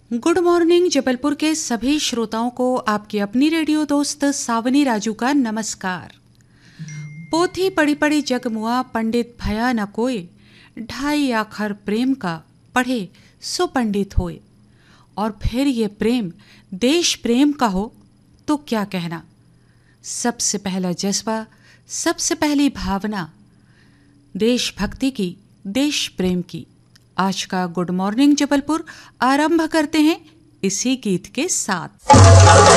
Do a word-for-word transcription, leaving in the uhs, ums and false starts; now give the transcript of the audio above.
Good morning Jabalpur के सभी श्रोताओं को आपकी अपनी रेडियो दोस्त सावनी राजू का नमस्कार। पोथी पढ़ी पढ़ी जग मुआ, पंडित भया न कोय, ढाई आखर प्रेम का पढ़े सो पंडित होए। और फिर ये प्रेम देश प्रेम का हो तो क्या कहना। सबसे पहला जज्बा, सबसे पहली भावना देशभक्ति की, देश प्रेम की। आज का गुड मॉर्निंग जबलपुर आरंभ करते हैं इसी गीत के साथ।